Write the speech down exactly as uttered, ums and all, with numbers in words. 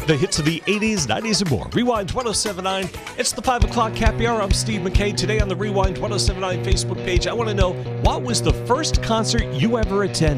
The hits of the eighties, nineties, and more. Rewind ten seventy-nine. It's the five o'clock happy hour. I'm Steve McKay. Today on the Rewind ten seventy-nine Facebook page, I want to know, what was the first concert you ever attended?